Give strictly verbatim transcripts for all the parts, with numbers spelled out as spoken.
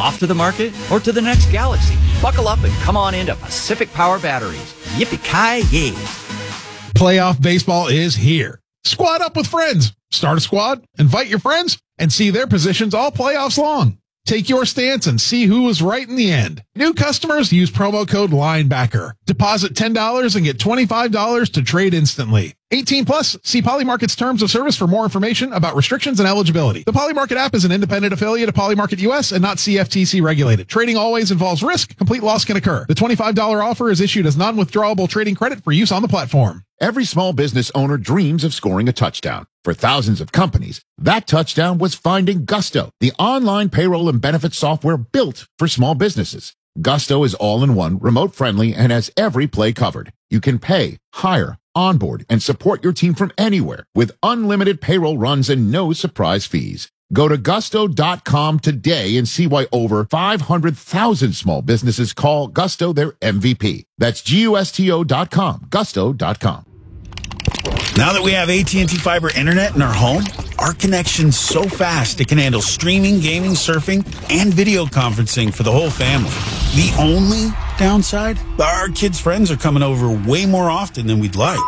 Off to the market or to the next galaxy? Buckle up and come on into Pacific Power Batteries. Yippee-ki-yay. Playoff baseball is here. Squad up with friends. Start a squad, invite your friends, and see their positions all playoffs long. Take your stance and see who was right in the end. New customers use promo code LINEBACKER. Deposit ten dollars and get twenty-five dollars to trade instantly. eighteen plus, see Polymarket's terms of service for more information about restrictions and eligibility. The Polymarket app is an independent affiliate of Polymarket U S and not C F T C regulated. Trading always involves risk. Complete loss can occur. The twenty-five dollars offer is issued as non-withdrawable trading credit for use on the platform. Every small business owner dreams of scoring a touchdown. For thousands of companies, that touchdown was finding Gusto, the online payroll and benefits software built for small businesses. Gusto is all-in-one, remote-friendly, and has every play covered. You can pay, hire, onboard, and support your team from anywhere with unlimited payroll runs and no surprise fees. Go to gusto dot com today and see why over five hundred thousand small businesses call Gusto their M V P. That's G U S T O dot com, gusto dot com. Now that we have A T and T Fiber Internet in our home, our connection's so fast it can handle streaming, gaming, surfing, and video conferencing for the whole family. The only downside? Our kids' friends are coming over way more often than we'd like.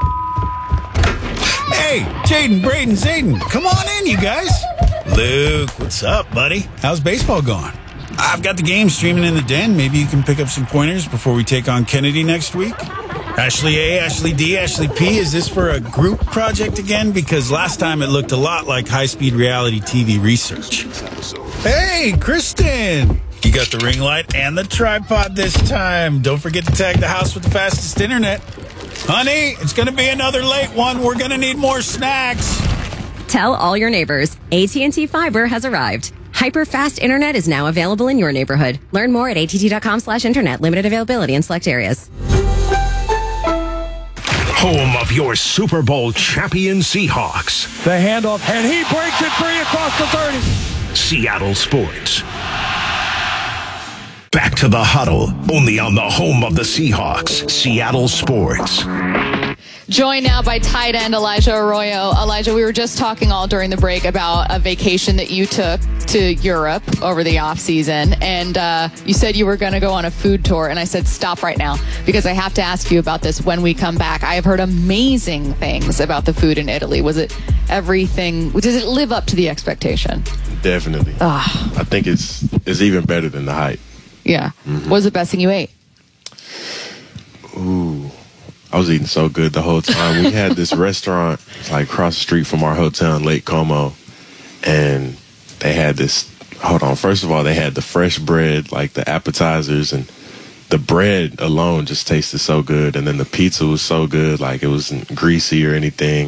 Hey, Jaden, Braden, Zayden, come on in, you guys. Luke, what's up, buddy? How's baseball going? I've got the game streaming in the den. Maybe you can pick up some pointers before we take on Kennedy next week. Ashley A, Ashley D, Ashley P, is this for a group project again? Because last time it looked a lot like high-speed reality T V research. Hey, Kristen! You got the ring light and the tripod this time. Don't forget to tag the house with the fastest internet. Honey, it's going to be another late one. We're going to need more snacks. Tell all your neighbors, A T and T Fiber has arrived. Hyper-fast internet is now available in your neighborhood. Learn more at A T T dot com slash internet. Limited availability in select areas. Home of your Super Bowl champion Seahawks. The handoff, and he breaks it free across the thirty. Seattle Sports. Back to the huddle, only on the home of the Seahawks, Seattle Sports. Joined now by tight end Elijah Arroyo. Elijah, we were just talking all during the break about a vacation that you took to Europe over the off season, and uh, you said you were going to go on a food tour, and I said stop right now because I have to ask you about this when we come back. I have heard amazing things about the food in Italy. Was it everything? Does it live up to the expectation? Definitely. Ugh. I think it's it's even better than the hype. Yeah. Mm-hmm. What was the best thing you ate? Ooh. I was eating so good the whole time. We had this restaurant like across the street from our hotel in Lake Como, and they had this, hold on, first of all, they had the fresh bread, like the appetizers, and the bread alone just tasted so good, and then the pizza was so good, like it wasn't greasy or anything.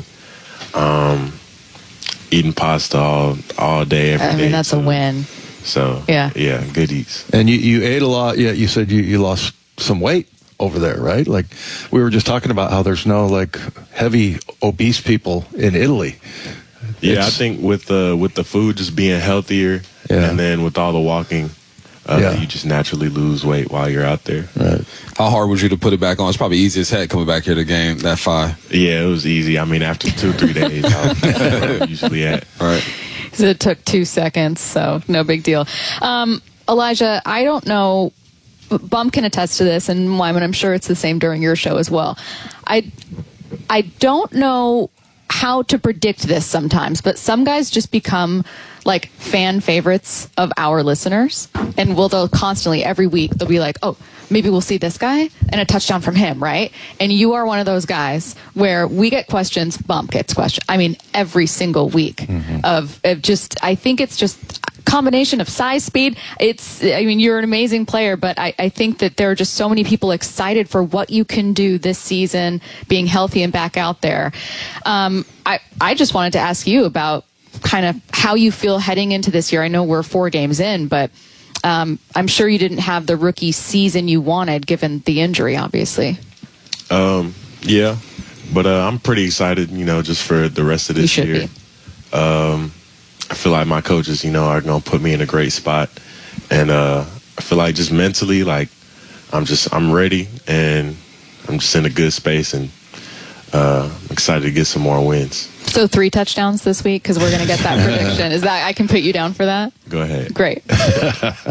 Um, eating pasta all, all day, every day. I mean, that's so, a win. So, yeah, yeah, good eats. And you, you ate a lot, yeah, you said you, you lost some weight over there, right? Like we were just talking about how there's no like heavy obese people in Italy. Yeah, It's, I think with the with the food just being healthier, yeah. and then with all the walking, uh, yeah. you just naturally lose weight while you're out there. Right. How hard was you to put it back on? It's probably easy as heck coming back here to game that five. Yeah, it was easy. I mean, after two three days, I was where I'm usually at. All right. So it took two seconds, so no big deal. Um, Elijah, I don't know. Bump can attest to this, and Wyman, I'm sure it's the same during your show as well. I, I don't know how to predict this sometimes, but some guys just become like fan favorites of our listeners, and will they'll constantly every week they'll be like, oh, maybe we'll see this guy and a touchdown from him, right? And you are one of those guys where we get questions, Bump gets questions. I mean, every single week mm-hmm. of, of just, I think it's just combination of size, speed. It's, I mean, you're an amazing player, but I, I think that there are just so many people excited for what you can do this season, being healthy and back out there. Um, I, I just wanted to ask you about kind of how you feel heading into this year. I know we're four games in, but um, I'm sure you didn't have the rookie season you wanted given the injury, obviously. Um, yeah, but uh, I'm pretty excited, you know, just for the rest of this you should year. Be. Um, I feel like my coaches, you know, are going to put me in a great spot. And uh, I feel like just mentally, like, I'm just, I'm ready and I'm just in a good space, and uh, I'm excited to get some more wins. So three touchdowns this week, because we're going to get that prediction. Is that, I can put you down for that? Go ahead. Great.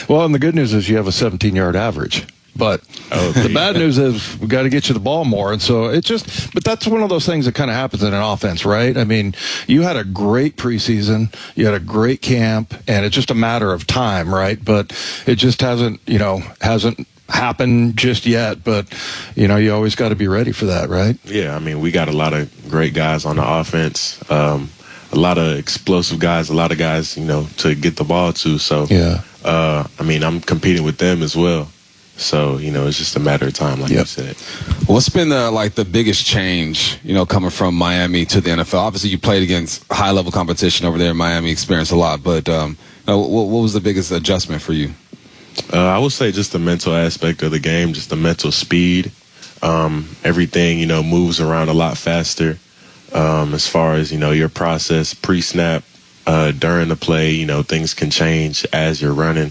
Well, and the good news is you have a seventeen-yard average. But oh, the bad news is we got to get you the ball more. And so it's just, but that's one of those things that kind of happens in an offense, right? I mean, you had a great preseason, you had a great camp, and it's just a matter of time, right? But it just hasn't, you know, hasn't happened just yet. But, you know, you always got to be ready for that, right? Yeah, I mean, we got a lot of great guys on the offense, um, a lot of explosive guys, a lot of guys, you know, to get the ball to. So, yeah, uh, I mean, I'm competing with them as well. So, you know, it's just a matter of time, like yep. you said. What's been the, like, the biggest change, you know, coming from Miami to the N F L? Obviously, you played against high-level competition over there in Miami, experienced a lot. But um, you know, what, what was the biggest adjustment for you? Uh, I would say just the mental aspect of the game, just the mental speed. Um, everything, you know, moves around a lot faster um, as far as, you know, your process pre-snap, uh, during the play. You know, things can change as you're running.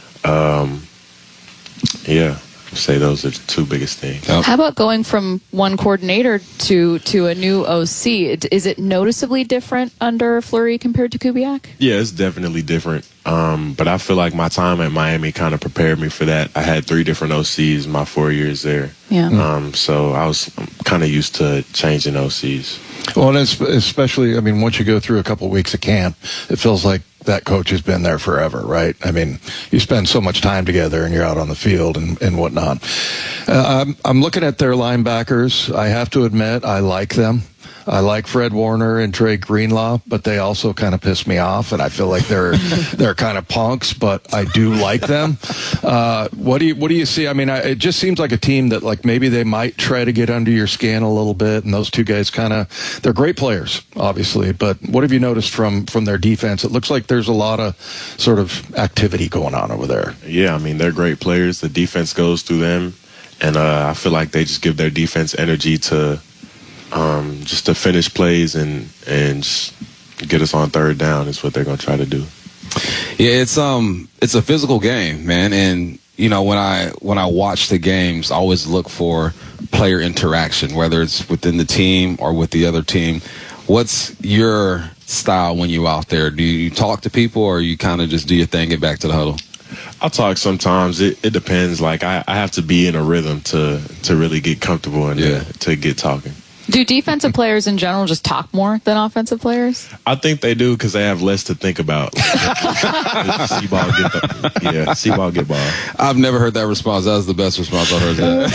Um Yeah, I'd say those are the two biggest things. How about going from one coordinator to to a new O C? Is it noticeably different under Fleury compared to Kubiak? Yeah, it's definitely different. Um, but I feel like my time at Miami kind of prepared me for that. I had three different O Cs my four years there. Yeah. Um, so I was kind of used to changing O Cs. Well, and it's, especially, I mean, once you go through a couple of weeks of camp, it feels like that coach has been there forever, right? I mean, you spend so much time together and you're out on the field and, and whatnot. Uh, I'm, I'm looking at their linebackers. I have to admit, I like them. I like Fred Warner and Dre Greenlaw, but they also kind of piss me off, and I feel like they're they're kind of punks, but I do like them. Uh, what do you what do you see? I mean, I, it just seems like a team that like maybe they might try to get under your skin a little bit, and those two guys kind of they're great players, obviously. But what have you noticed from from their defense? It looks like there's a lot of sort of activity going on over there. Yeah, I mean they're great players. The defense goes through them, and uh, I feel like they just give their defense energy to. Um, just to finish plays and and just get us on third down is what they're going to try to do. Yeah, it's um it's a physical game, man, and you know when I when I watch the games, I always look for player interaction, whether it's within the team or with the other team. What's your style when you out there? Do you talk to people, or you kind of just do your thing, get back to the huddle? I'll talk sometimes. It, it depends. Like I, I have to be in a rhythm to to really get comfortable and yeah. to, to get talking. Do defensive players in general just talk more than offensive players? I think they do because they have less to think about. See ball, get the, yeah, see ball, get ball. I've never heard that response. That was the best response I've heard.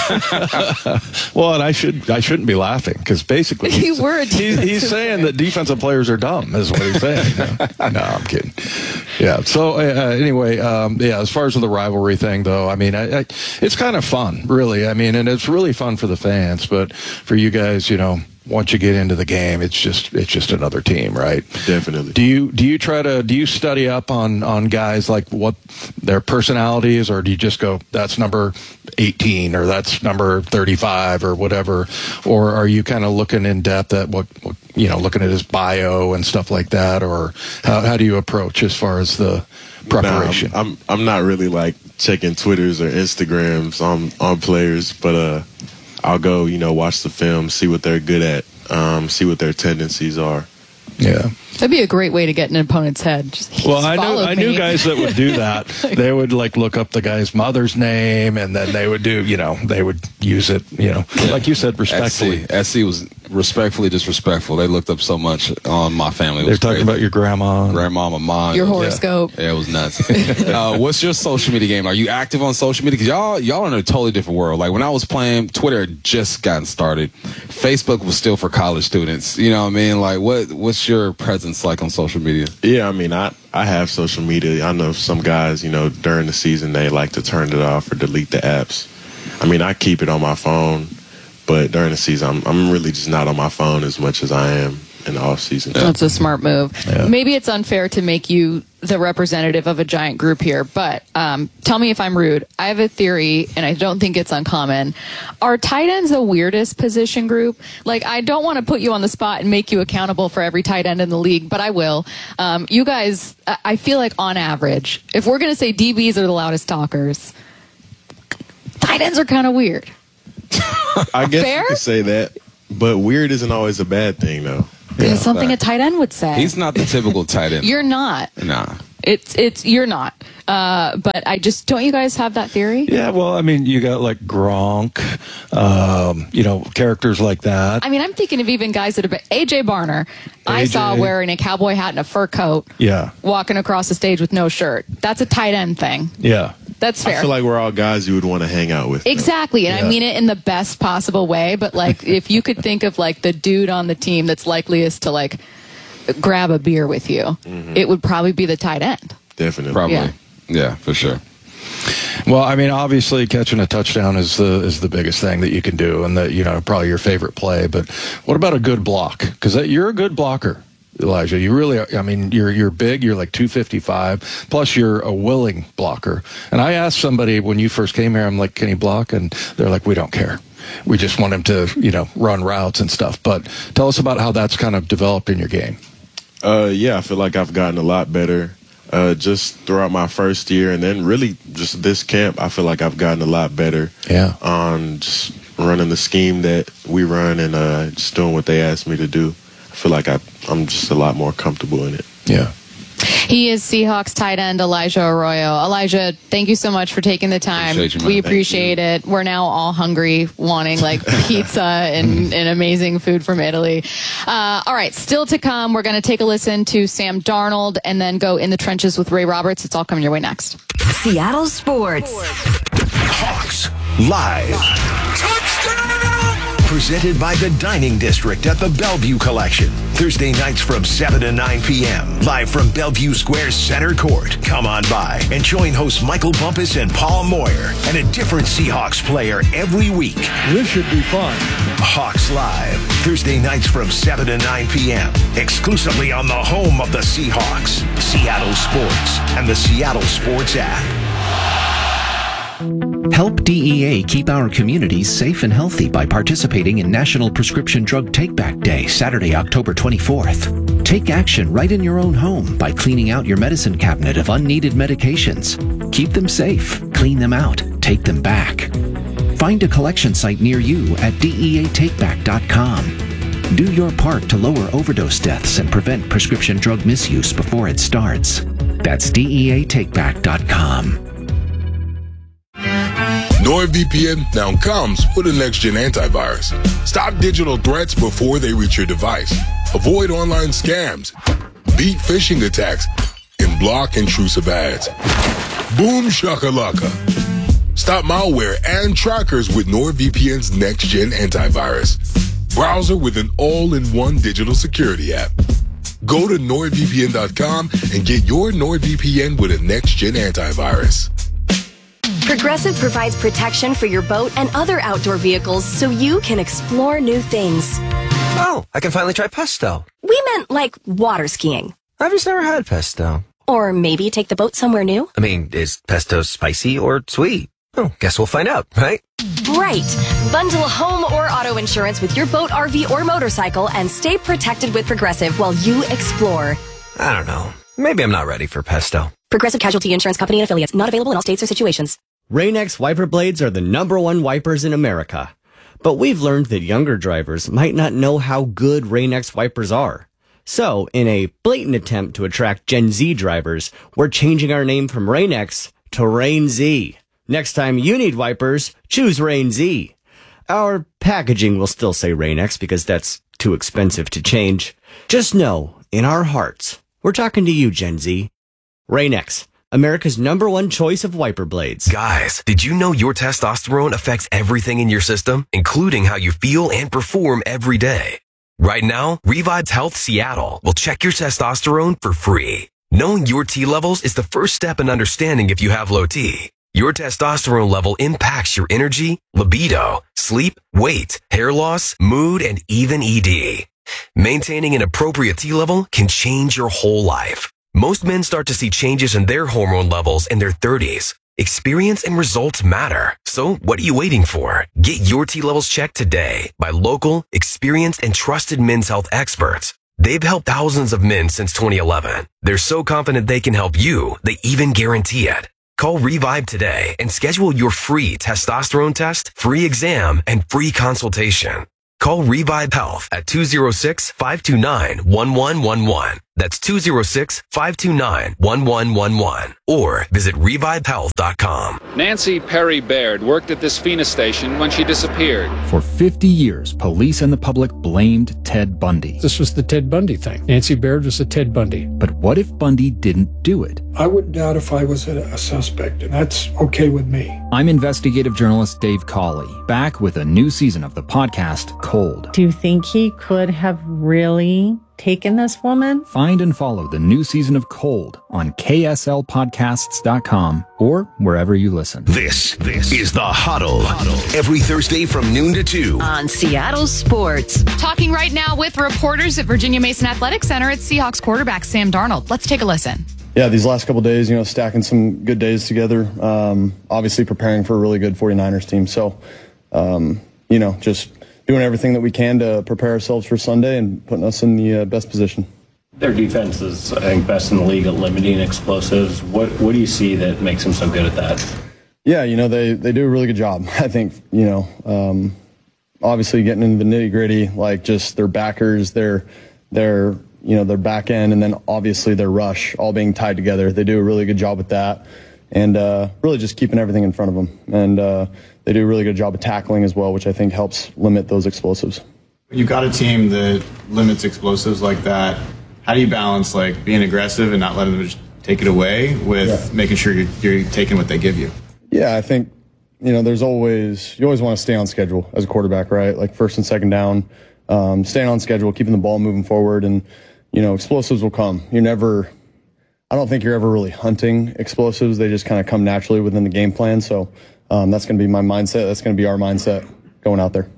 That. Well, and I should I shouldn't be laughing because basically you were a he's, he's saying player. That defensive players are dumb is what he's saying. No, no I'm kidding. Yeah. So uh, anyway, um, yeah. As far as the rivalry thing, though, I mean, I, I, it's kind of fun, really. I mean, and it's really fun for the fans, but for you guys, you know. Know, once you get into the game, it's just it's just another team, right? Definitely. Do you do you try to do you study up on on guys like what their personalities, or do you just go that's number eighteen or that's number thirty-five or whatever, or are you kind of looking in depth at what, what you know, looking at his bio and stuff like that, or how how do you approach as far as the preparation? Nah, I'm, I'm I'm not really like checking Twitters or Instagrams on on players, but uh. I'll go, you know, watch the film, see what they're good at, um, see what their tendencies are. Yeah. That'd be a great way to get in an opponent's head. Just, well, I knew I knew guys that would do that. They would like look up the guy's mother's name, and then they would do, you know, they would use it, you know, like you said, respectfully. S C was respectfully disrespectful. They looked up so much on my family. They're talking crazy. About your grandma, grandma, mom, your horoscope. Yeah, it was nuts. uh, what's your social media game? Are you active on social media? Because y'all y'all are in a totally different world. Like when I was playing, Twitter had just gotten started. Facebook was still for college students. You know what I mean? Like what what's your presence like on social media? Yeah, I mean, I, I have social media. I know some guys, you know, during the season, they like to turn it off or delete the apps. I mean, I keep it on my phone, but during the season, I'm, I'm really just not on my phone as much as I am in the off season. That's a smart move. Yeah. Maybe it's unfair to make you the representative of a giant group here, but um, tell me if I'm rude. I have a theory, and I don't think it's uncommon. Are tight ends the weirdest position group? Like, I don't want to put you on the spot and make you accountable for every tight end in the league, but I will. Um, you guys, I feel like on average, if we're going to say D Bs are the loudest talkers, tight ends are kind of weird. I guess Fair? you could say that, but weird isn't always a bad thing, though. It's yeah, something a tight end would say. He's not the typical tight end. You're not. Nah. It's it's you're not. Uh, but I just don't. You guys have that theory? Yeah. Well, I mean, you got like Gronk, um, you know, characters like that. I mean, I'm thinking of even guys that have been A J Barner. I saw wearing a cowboy hat and a fur coat. Yeah. Walking across the stage with no shirt. That's a tight end thing. Yeah. That's fair. I feel like we're all guys you would want to hang out with. Exactly. And Yeah. I mean it in the best possible way. But like, if you could think of like the dude on the team that's likeliest to like grab a beer with you, Mm-hmm. it would probably be the tight end. Definitely. Probably. Yeah. Yeah, for sure. Well, I mean, obviously, catching a touchdown is the is the biggest thing that you can do, and that, you know, probably your favorite play. But what about a good block? Because you're a good blocker, Elijah. You really are. I mean, you're you're big. You're like two fifty-five. Plus, you're a willing blocker. And I asked somebody when you first came here, I'm like, can he block? And they're like, we don't care. We just want him to, you know, run routes and stuff. But tell us about how that's kind of developed in your game. Uh, yeah, I feel like I've gotten a lot better uh, just throughout my first year, and then really just this camp. I feel like I've gotten a lot better. Yeah. On just running the scheme that we run and uh, just doing what they asked me to do. I feel like I, I'm just a lot more comfortable in it. Yeah. He is Seahawks tight end Elijah Arroyo. Elijah, thank you so much for taking the time. Appreciate you, man. We Thank appreciate it. We're now all hungry, wanting like pizza and, and amazing food from Italy. Uh, all right, still to come, we're going to take a listen to Sam Darnold and then go in the trenches with Ray Roberts. It's all coming your way next. Seattle Sports. Hawks Live. Touchdown! Presented by the Dining District at the Bellevue Collection. Thursday nights from seven to nine p.m. Live from Bellevue Square's Center Court. Come on by and join hosts Michael Bumpus and Paul Moyer and a different Seahawks player every week. This should be fun. Hawks Live. Thursday nights from seven to nine p.m. Exclusively on the home of the Seahawks. Seattle Sports and the Seattle Sports app. Help D E A keep our communities safe and healthy by participating in National Prescription Drug Take-Back Day, Saturday, October twenty-fourth. Take action right in your own home by cleaning out your medicine cabinet of unneeded medications. Keep them safe, clean them out, take them back. Find a collection site near you at D E A take back dot com. Do your part to lower overdose deaths and prevent prescription drug misuse before it starts. That's D E A take back dot com. NordVPN now comes with a next-gen antivirus. Stop digital threats before they reach your device. Avoid online scams, beat phishing attacks, and block intrusive ads. Boom shakalaka. Stop malware and trackers with NordVPN's next-gen antivirus. Browser with an all-in-one digital security app. Go to Nord V P N dot com and get your NordVPN with a next-gen antivirus. Progressive provides protection for your boat and other outdoor vehicles so you can explore new things. Oh, I can finally try pesto. We meant like water skiing. I've just never had pesto. Or maybe take the boat somewhere new. I mean, is pesto spicy or sweet? Oh, guess we'll find out, right? Right. Bundle home or auto insurance with your boat, R V, or motorcycle and stay protected with Progressive while you explore. I don't know. Maybe I'm not ready for pesto. Progressive Casualty Insurance Company and Affiliates. Not available in all states or situations. Rain-X wiper blades are the number one wipers in America. But we've learned that younger drivers might not know how good Rain-X wipers are. So, in a blatant attempt to attract Gen Z drivers, we're changing our name from Rain-X to Rain-Z. Next time you need wipers, choose Rain-Z. Our packaging will still say Rain-X because that's too expensive to change. Just know, in our hearts, we're talking to you, Gen Z. Rain-X, America's number one choice of wiper blades. Guys, did you know your testosterone affects everything in your system, including how you feel and perform every day? Right now, Revive Health Seattle will check your testosterone for free. Knowing your T levels is the first step in understanding if you have low T. Your testosterone level impacts your energy, libido, sleep, weight, hair loss, mood, and even E D. Maintaining an appropriate T level can change your whole life. Most men start to see changes in their hormone levels in their thirties. Experience and results matter. So what are you waiting for? Get your T levels checked today by local, experienced, and trusted men's health experts. They've helped thousands of men since twenty eleven. They're so confident they can help you, they even guarantee it. Call Revive today and schedule your free testosterone test, free exam, and free consultation. Call Revive Health at two oh six, five two nine, one one one one. That's two oh six, five two nine, one one one one. Or visit revive health dot com. Nancy Perry Baird worked at this Phoenix station when she disappeared. For fifty years, police and the public blamed Ted Bundy. This was the Ted Bundy thing. Nancy Baird was a Ted Bundy. But what if Bundy didn't do it? I wouldn't doubt if I was a, a suspect, and that's okay with me. I'm investigative journalist Dave Cawley, back with a new season of the podcast, Cold. Do you think he could have really taken this woman? Find and follow the new season of Cold on K S L podcasts dot com or wherever you listen. This, this is The Huddle. Huddle. Every Thursday from noon to two. On Seattle Sports. Talking right now with reporters at Virginia Mason Athletic Center at Seahawks quarterback Sam Darnold. Let's take a listen. Yeah, these last couple of days, you know, stacking some good days together. Um, obviously preparing for a really good 49ers team. So, um, you know, just doing everything that we can to prepare ourselves for Sunday and putting us in the uh, best position. Their defense is, I think, best in the league at limiting explosives. What what do you see that makes them so good at that? Yeah, you know, they, they do a really good job. I think, you know, um, obviously getting into the nitty gritty, like just their backers, their, their, you know, their back end, and then obviously their rush all being tied together. They do a really good job with that, and uh, really just keeping everything in front of them. And uh, they do a really good job of tackling as well, which I think helps limit those explosives. You've got a team that limits explosives like that. How do you balance like being aggressive and not letting them just take it away with yeah. making sure you're, you're taking what they give you? Yeah, I think, you know, there's always, you always want to stay on schedule as a quarterback, right? Like first and second down, um, staying on schedule, keeping the ball moving forward, and, you know, explosives will come. You're never, I don't think you're ever really hunting explosives. They just kind of come naturally within the game plan. So um, that's going to be my mindset. That's going to be our mindset going out there.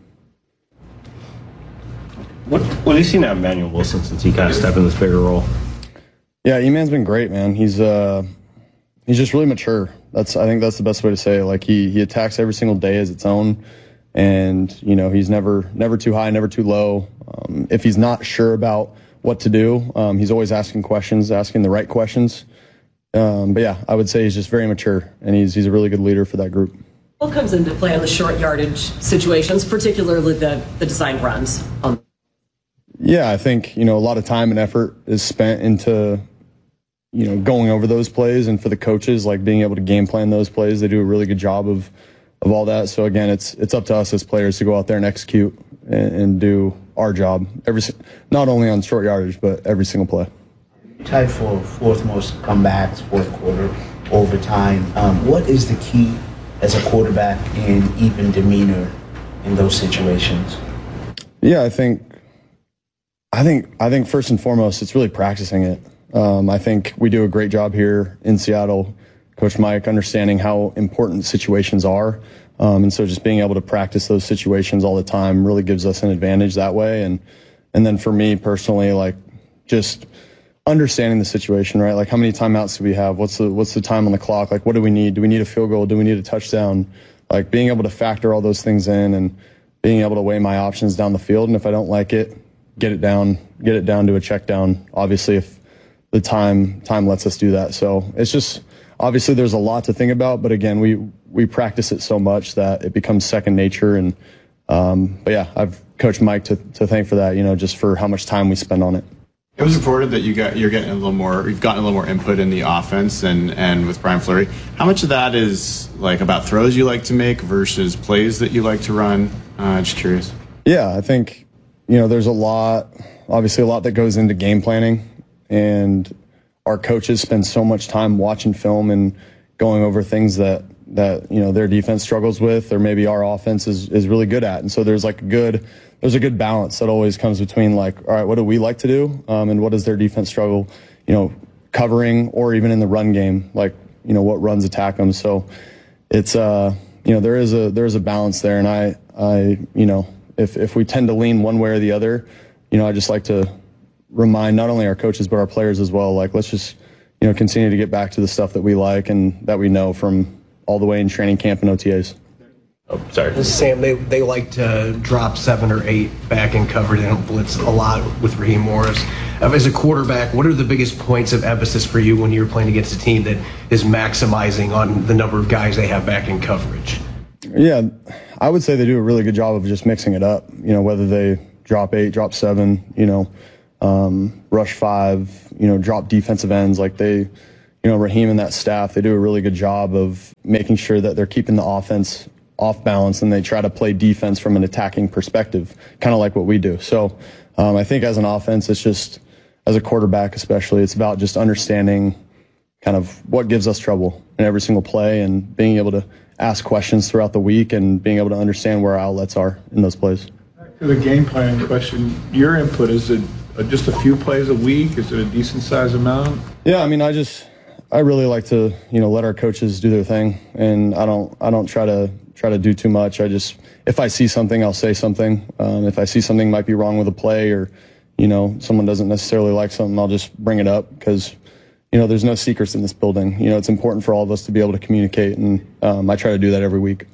What, what have you seen out of Emmanuel Wilson since he kind of stepped in this bigger role? Yeah, E-Man's been great, man. He's uh, he's just really mature. That's I think that's the best way to say it. Like he he attacks every single day as its own, and you know he's never never too high, never too low. Um, if he's not sure about what to do, um, he's always asking questions, asking the right questions. Um, but yeah, I would say he's just very mature, and he's he's a really good leader for that group. What comes into play on the short yardage situations, particularly the the design runs? Um, Yeah, I think, you know, a lot of time and effort is spent into, you know, going over those plays, and for the coaches, like being able to game plan those plays, they do a really good job of, of all that. So again, it's it's up to us as players to go out there and execute and, and do our job, every not only on short yardage, but every single play. Tied for fourth most comebacks, fourth quarter, overtime. Um, what is the key as a quarterback in even demeanor in those situations? Yeah, I think. I think I think first and foremost, it's really practicing it. Um, I think we do a great job here in Seattle, Coach Mike, understanding how important situations are. Um, and so just being able to practice those situations all the time really gives us an advantage that way. And and then for me personally, like just understanding the situation, right? Like how many timeouts do we have? What's the what's the time on the clock? Like what do we need? Do we need a field goal? Do we need a touchdown? Like being able to factor all those things in and being able to weigh my options down the field. And if I don't like it, get it down, get it down to a check down. Obviously, if the time time lets us do that. So it's just, obviously there's a lot to think about, but again, we, we practice it so much that it becomes second nature. And, um, but yeah, I've Coach Mike to, to thank for that, you know, just for how much time we spend on it. It was reported that you got, you're getting a little more, you've gotten a little more input in the offense and, and with Brian Fleury. How much of that is like about throws you like to make versus plays that you like to run? Uh, just curious. Yeah, I think, you know, there's a lot, obviously a lot that goes into game planning, and our coaches spend so much time watching film and going over things that, that, you know, their defense struggles with, or maybe our offense is, is really good at. And so there's like a good, there's a good balance that always comes between like, all right, what do we like to do? Um, and what does their defense struggle, you know, covering, or even in the run game, like, you know, what runs attack them. So it's, uh, you know, there is a, there is a balance there. And I, I, you know, If if we tend to lean one way or the other, you know, I just like to remind not only our coaches but our players as well. Like, let's just, you know, continue to get back to the stuff that we like and that we know from all the way in training camp and O T As. Oh, sorry. Sam, they they like to drop seven or eight back in cover. They don't blitz a lot with Raheem Morris. As a quarterback, what are the biggest points of emphasis for you when you're playing against a team that is maximizing on the number of guys they have back in coverage? Yeah, I would say they do a really good job of just mixing it up. You know, whether they drop eight, drop seven, you know, um, rush five, you know, drop defensive ends. Like they, you know, Raheem and that staff, they do a really good job of making sure that they're keeping the offense off balance, and they try to play defense from an attacking perspective, kind of like what we do. So um, I think as an offense, it's just, as a quarterback especially, it's about just understanding kind of what gives us trouble in every single play and being able to ask questions throughout the week and being able to understand where our outlets are in those plays. Back to the game planning question, your input, is it just a few plays a week? Is it a decent size amount? Yeah, I mean, I just, I really like to, you know, let our coaches do their thing, and I don't, I don't try to try to do too much. I just, if I see something, I'll say something. Um, if I see something might be wrong with a play, or, you know, someone doesn't necessarily like something, I'll just bring it up, because, you know, there's no secrets in this building. You know, it's important for all of us to be able to communicate, and um, I try to do that every week.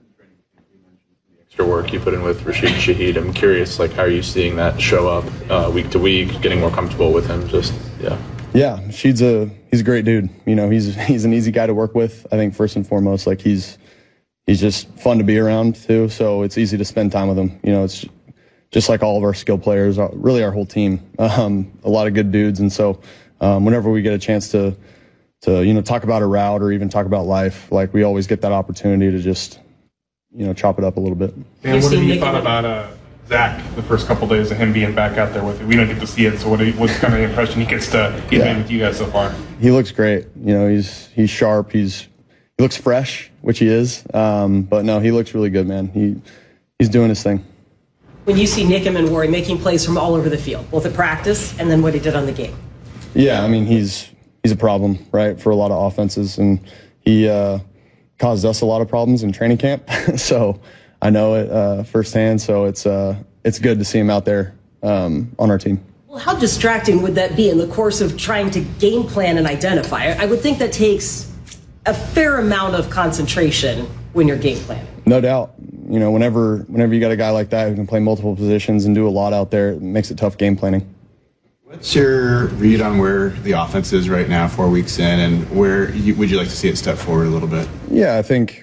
Extra work you put in with Rashid Shaheed, I'm curious, like, how are you seeing that show up uh, week to week, getting more comfortable with him? Just, yeah. Yeah, Shaheed's a, he's a great dude. You know, he's, he's an easy guy to work with. I think first and foremost, like, he's, he's just fun to be around too. So it's easy to spend time with him. You know, it's just like all of our skill players, really our whole team, um, a lot of good dudes. And so, Um, whenever we get a chance to, to, you know, talk about a route or even talk about life, like, we always get that opportunity to just, you know, chop it up a little bit. And what have you thought about uh, Zach the first couple of days of him being back out there with you? We don't get to see it, so what, what's kind of the impression he gets to get Yeah. in with you guys so far? He looks great. You know, he's, he's sharp. He's, he looks fresh, which he is. Um, but no, he looks really good, man. He, he's doing his thing. When you see Nick and Warren making plays from all over the field, both at practice and then what he did on the game. Yeah, I mean, he's he's a problem, right, for a lot of offenses, and he uh, caused us a lot of problems in training camp. So I know it uh, firsthand. So it's uh, it's good to see him out there um, on our team. Well, how distracting would that be in the course of trying to game plan and identify? I would think that takes a fair amount of concentration when you're game planning. No doubt. You know, whenever whenever you got a guy like that who can play multiple positions and do a lot out there, it makes it tough game planning. What's your read on where the offense is right now, four weeks in, and where you, would you like to see it step forward a little bit? Yeah, I think,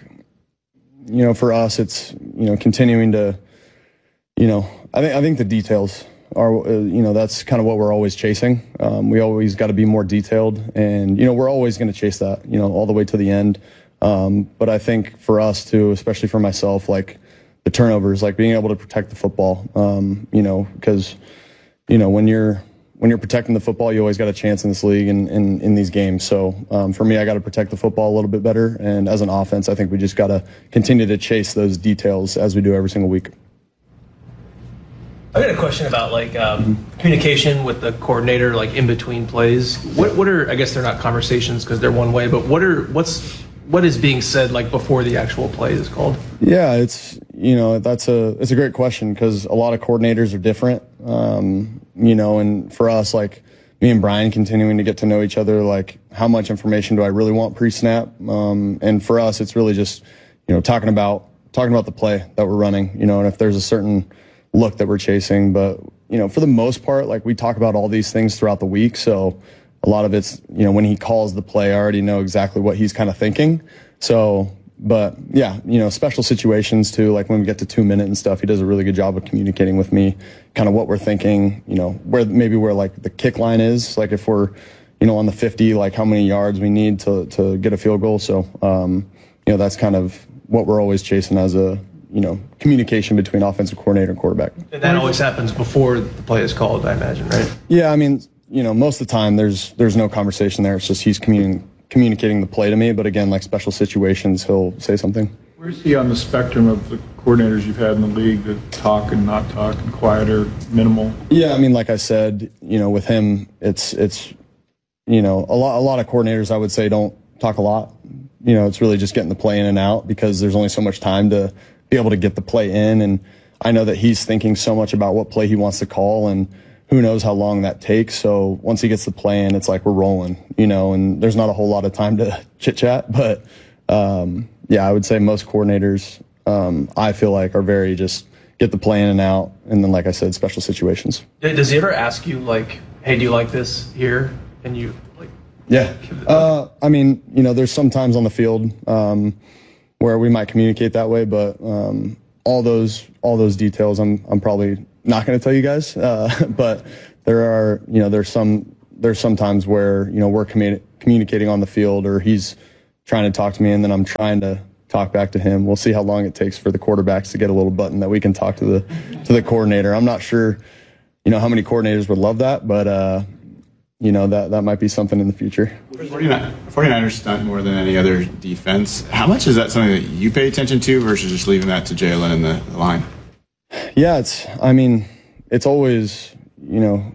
you know, for us, it's, you know, continuing to, you know, I think I think the details are, uh, you know, that's kind of what we're always chasing. Um, we always got to be more detailed, and, you know, we're always going to chase that, you know, all the way to the end. Um, but I think for us too, especially for myself, like the turnovers, like being able to protect the football, um, you know, because, you know, when you're when you're protecting the football, you always got a chance in this league and in, in these games. So um, for me, I got to protect the football a little bit better. And as an offense, I think we just got to continue to chase those details as we do every single week. I got a question about like um, communication with the coordinator, like in between plays. What what are, I guess they're not conversations because they're one way, but what are what's what is being said like before the actual play is called? Yeah, it's, you know, that's a it's a great question because a lot of coordinators are different. Um, you know, and for us, like me and Brian continuing to get to know each other, like how much information do I really want pre-snap? Um, and for us, it's really just, you know, talking about talking about the play that we're running, you know, and if there's a certain look that we're chasing. But, you know, for the most part, like we talk about all these things throughout the week. So a lot of it's, you know, when he calls the play, I already know exactly what he's kind of thinking. So, but yeah, you know, special situations too, like when we get to two minute and stuff, he does a really good job of communicating with me kind of what we're thinking, you know, where maybe where like the kick line is, like if we're, you know, on the fifty, like how many yards we need to, to get a field goal. So, um, you know, that's kind of what we're always chasing as a, you know, communication between offensive coordinator and quarterback. And that always happens before the play is called, I imagine, right? Yeah, I mean, you know, most of the time there's there's no conversation there. It's just he's communi- communicating the play to me. But again, like special situations, he'll say something. Where's he on the spectrum of the coordinators you've had in the league that talk and not talk and quiet or minimal? Yeah, I mean, like I said, you know, with him, it's it's you know a lot a lot of coordinators I would say don't talk a lot. You know, it's really just getting the play in and out because there's only so much time to be able to get the play in. And I know that he's thinking so much about what play he wants to call and who knows how long that takes. So once he gets the play in, it's like we're rolling, you know, and there's not a whole lot of time to chit chat. But um, yeah, I would say most coordinators, um, I feel like, are very just get the play in and out. And then, like I said, special situations. Does he ever ask you like, hey, do you like this here? And you like, yeah. Uh, I mean, you know, there's some times on the field um, where we might communicate that way, but um, all those all those details, I'm I'm probably not going to tell you guys. Uh, but there are, you know, there's some, there's some times where, you know, we're communi- communicating on the field, or he's trying to talk to me and then I'm trying to talk back to him. We'll see how long it takes for the quarterbacks to get a little button that we can talk to the, to the coordinator. I'm not sure, you know, how many coordinators would love that, but, uh, you know, that, that might be something in the future. forty-niners stunt more than any other defense. How much is that something that you pay attention to versus just leaving that to Jalen and the, the line? Yeah, it's, I mean, it's always, you know,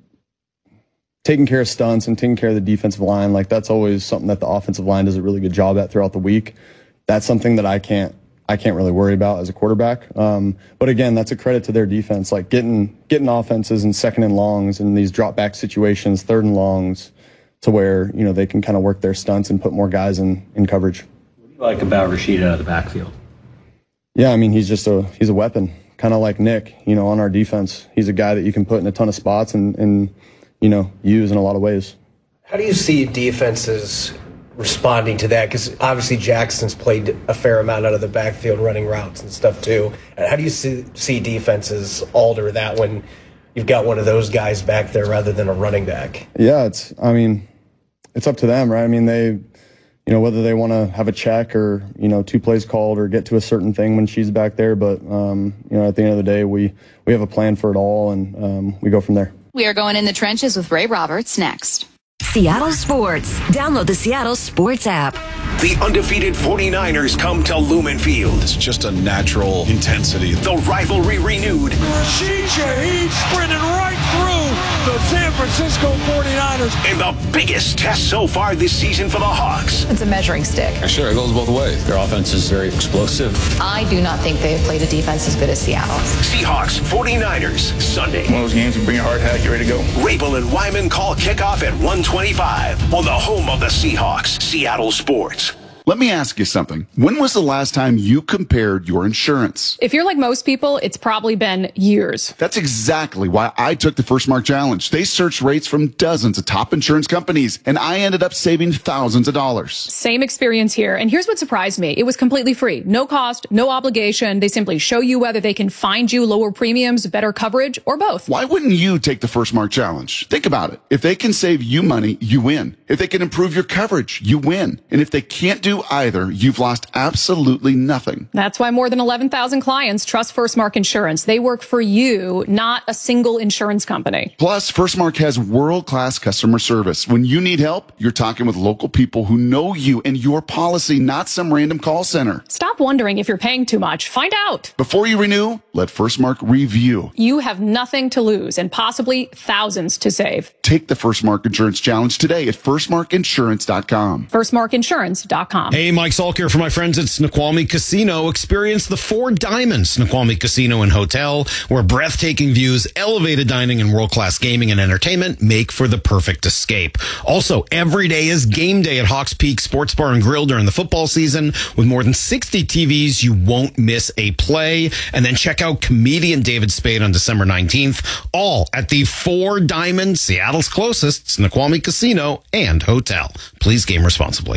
taking care of stunts and taking care of the defensive line. Like, that's always something that the offensive line does a really good job at throughout the week. That's something that I can't, I can't really worry about as a quarterback. Um, but again, that's a credit to their defense, like getting, getting offenses in second and longs and these drop back situations, third and longs, to where, you know, they can kind of work their stunts and put more guys in, in coverage. What do you like about Rashid out of the backfield? Yeah, I mean, he's just a, he's a weapon, kind of like Nick, you know, on our defense. He's a guy that you can put in a ton of spots and, and, you know, use in a lot of ways. How do you see defenses responding to that? Because obviously Jackson's played a fair amount out of the backfield running routes and stuff too. How do you see, see defenses alter that when you've got one of those guys back there rather than a running back? Yeah, it's, I mean, it's up to them, right? I mean, they, you know, whether they want to have a check or, you know, two plays called or get to a certain thing when she's back there. But, um, you know, at the end of the day, we, we have a plan for it all, and um, we go from there. We are going in the trenches with Ray Roberts next. Seattle Sports. Download the Seattle Sports app. The undefeated forty-niners come to Lumen Field. It's just a natural intensity. The rivalry renewed. Rashid Shaheed sprinting right through the San Francisco forty-niners. And the biggest test so far this season for the Hawks. It's a measuring stick. Sure, it goes both ways. Their offense is very explosive. I do not think they have played a defense as good as Seattle. Seahawks, forty-niners, Sunday. One of those games you bring your hard hat, get ready to go. Rabel and Wyman call kickoff at one twenty-five on the home of the Seahawks, Seattle Sports. Let me ask you something. When was the last time you compared your insurance? If you're like most people, it's probably been years. That's exactly why I took the First Mark Challenge. They searched rates from dozens of top insurance companies, and I ended up saving thousands of dollars. Same experience here. And here's what surprised me. It was completely free. No cost, no obligation. They simply show you whether they can find you lower premiums, better coverage, or both. Why wouldn't you take the First Mark Challenge? Think about it. If they can save you money, you win. If they can improve your coverage, you win. And if they can't do either, you've lost absolutely nothing. That's why more than eleven thousand clients trust First Mark Insurance. They work for you, not a single insurance company. Plus, First Mark has world-class customer service. When you need help, you're talking with local people who know you and your policy, not some random call center. Stop wondering if you're paying too much. Find out. Before you renew, let First Mark review. You have nothing to lose and possibly thousands to save. Take the First Mark Insurance Challenge today at first mark insurance dot com. first mark insurance dot com. Hey, Mike Salk here for my friends at Snoqualmie Casino. Experience the Four Diamonds Snoqualmie Casino and Hotel, where breathtaking views, elevated dining, and world-class gaming and entertainment make for the perfect escape. Also, every day is game day at Hawks Peak Sports Bar and Grill during the football season. With more than sixty T Vs, you won't miss a play. And then check out comedian David Spade on December nineteenth, all at the Four Diamonds, Seattle's closest Snoqualmie Casino and Hotel. Please game responsibly.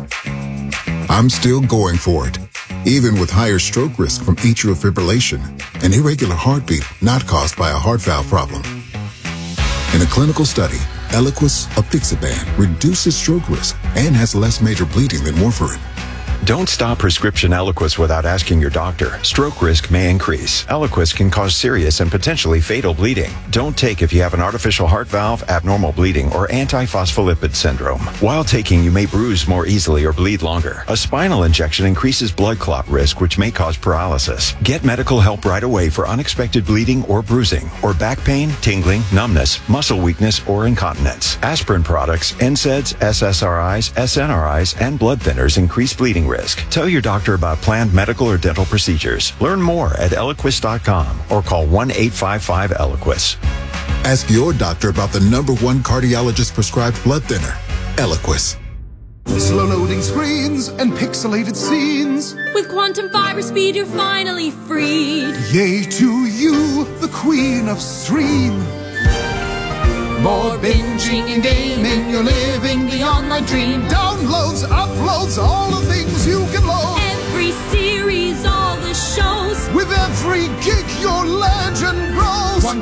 I'm still going for it, even with higher stroke risk from atrial fibrillation, an irregular heartbeat not caused by a heart valve problem. In a clinical study, Eliquis apixaban reduces stroke risk and has less major bleeding than warfarin. Don't stop prescription Eliquis without asking your doctor. Stroke risk may increase. Eliquis can cause serious and potentially fatal bleeding. Don't take if you have an artificial heart valve, abnormal bleeding, or antiphospholipid syndrome. While taking, you may bruise more easily or bleed longer. A spinal injection increases blood clot risk, which may cause paralysis. Get medical help right away for unexpected bleeding or bruising, or back pain, tingling, numbness, muscle weakness, or incontinence. Aspirin products, N SAIDs, S S R Is, S N R Is, and blood thinners increase bleeding risk. Tell your doctor about planned medical or dental procedures. Learn more at eliquis dot com or call one eight five five Eliquis. Ask your doctor about the number one cardiologist prescribed blood thinner, Eliquis. Slow loading screens and pixelated scenes. With quantum fiber speed, you're finally freed. Yay to you, the queen of stream. More binging and gaming, you're living the online dream. Downloads, uploads, all the things you can load. Every series, all the shows. With every gig, your legend grows. Quantum fiber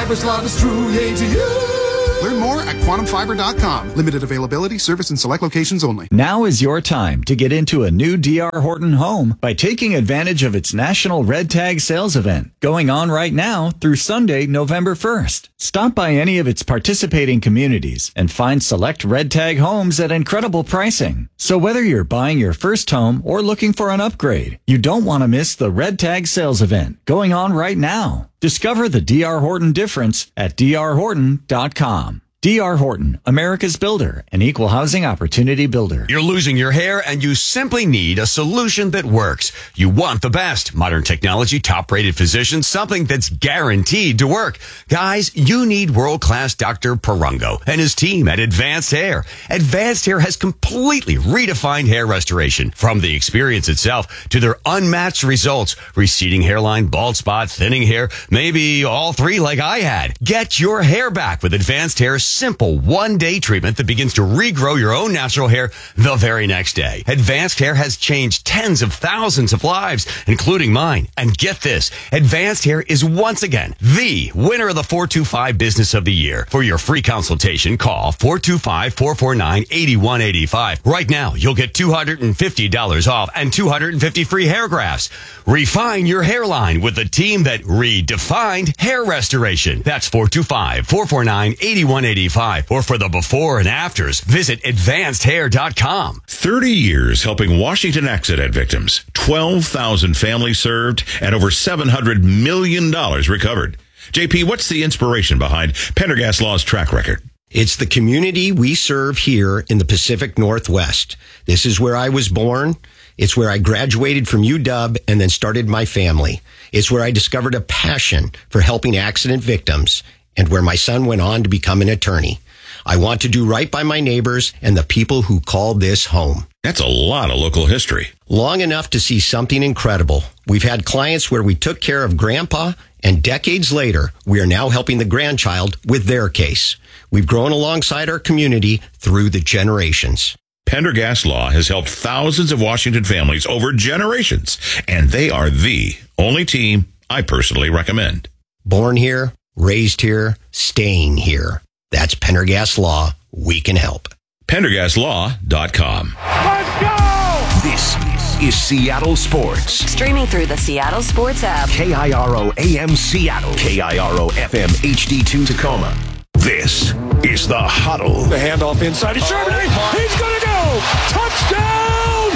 Fiber's love is true, yea to you. Learn more at quantum fiber dot com. Limited availability, service in select locations only. Now is your time to get into a new D R Horton home by taking advantage of its National Red Tag Sales Event, going on right now through Sunday, November first. Stop by any of its participating communities and find select Red Tag homes at incredible pricing. So whether you're buying your first home or looking for an upgrade, you don't want to miss the Red Tag Sales Event, going on right now. Discover the D R Horton difference at D R Horton dot com. D R Horton, America's builder, an equal housing opportunity builder. You're losing your hair and you simply need a solution that works. You want the best. Modern technology, top-rated physicians, something that's guaranteed to work. Guys, you need world-class Doctor Perungo and his team at Advanced Hair. Advanced Hair has completely redefined hair restoration. From the experience itself to their unmatched results. Receding hairline, bald spot, thinning hair, maybe all three like I had. Get your hair back with Advanced Hair's simple one-day treatment that begins to regrow your own natural hair the very next day. Advanced Hair has changed tens of thousands of lives, including mine. And get this, Advanced Hair is once again the winner of the four two five Business of the Year. For your free consultation, call four two five, four four nine, eight one eight five. Right now, you'll get two hundred fifty dollars off and two hundred fifty free hair grafts. Refine your hairline with the team that redefined hair restoration. That's four two five, four four nine, eight one eight five. Or for the before and afters, visit advanced hair dot com. thirty years helping Washington accident victims. twelve thousand families served and over seven hundred million dollars recovered. J P, what's the inspiration behind Pendergast Law's track record? It's the community we serve here in the Pacific Northwest. This is where I was born. It's where I graduated from U W and then started my family. It's where I discovered a passion for helping accident victims and where my son went on to become an attorney. I want to do right by my neighbors and the people who call this home. That's a lot of local history. Long enough to see something incredible. We've had clients where we took care of grandpa, and decades later, we are now helping the grandchild with their case. We've grown alongside our community through the generations. Pendergast Law has helped thousands of Washington families over generations, and they are the only team I personally recommend. Born here, raised here, staying here. That's Pendergast Law. We can help. Pendergast Law dot com. Let's go! This is Seattle Sports. Streaming through the Seattle Sports app. K I R O A M Seattle. K I R O F M H D two Tacoma. This is The Huddle. The handoff inside. He's Charbonnet. He's going to go. Touchdown,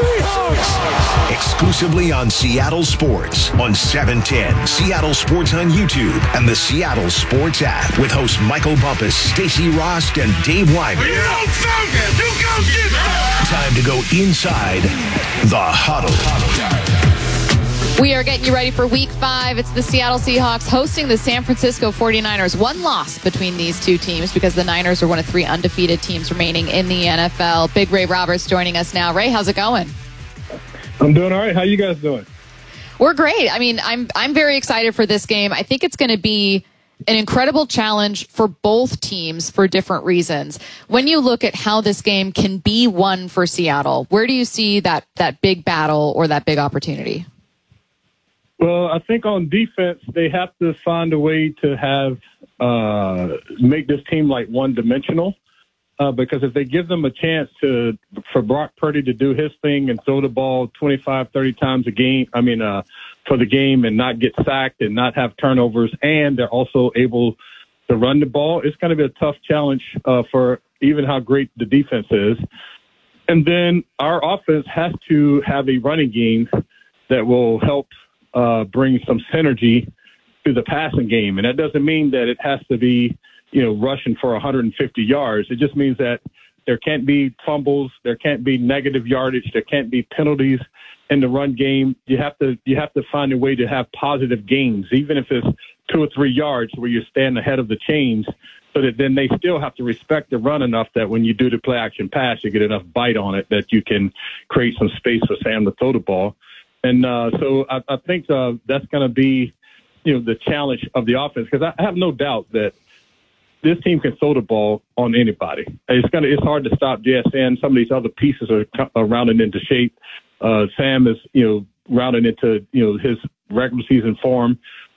Seahawks. Exclusively on Seattle Sports on seven ten. Seattle Sports on YouTube and the Seattle Sports app with hosts Michael Bumpus, Stacey Rost, and Dave Wyman. You don't sound good. You go get it. Time to go inside The Huddle. We are getting you ready for week five. It's the Seattle Seahawks hosting the San Francisco forty-niners. One loss between these two teams because the Niners are one of three undefeated teams remaining in the N F L. Big Ray Roberts joining us now. Ray, how's it going? I'm doing all right. How you guys doing? We're great. I mean, I'm I'm very excited for this game. I think it's going to be an incredible challenge for both teams for different reasons. When you look at how this game can be won for Seattle, where do you see that that big battle or that big opportunity? Well, I think on defense, they have to find a way to have uh, make this team like one-dimensional. Uh, because if they give them a chance to for Brock Purdy to do his thing and throw the ball twenty-five, thirty times a game, I mean, uh, for the game and not get sacked and not have turnovers, and they're also able to run the ball, it's going to be a tough challenge uh, for even how great the defense is. And then our offense has to have a running game that will help Uh, bring some synergy to the passing game. And that doesn't mean that it has to be, you know, rushing for one hundred fifty yards. It just means that there can't be fumbles, there can't be negative yardage, there can't be penalties in the run game. You have to you have to find a way to have positive gains, even if it's two or three yards where you stand ahead of the chains, so that then they still have to respect the run enough that when you do the play action pass, you get enough bite on it that you can create some space for Sam to throw the ball. And uh, so I, I think uh, that's going to be, you know, the challenge of the offense, because I have no doubt that this team can throw the ball on anybody. It's going to it's hard to stop J S N. Some of these other pieces are, are rounding into shape. Uh, Sam is, you know, rounding into, you know, his regular season form.